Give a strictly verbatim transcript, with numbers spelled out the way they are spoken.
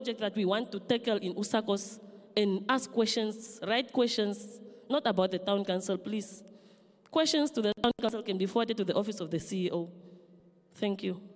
project that we want to tackle in USACOS and ask questions, right questions, not about the town council, please. Questions to the town council can be forwarded to the office of the C E O. Thank you.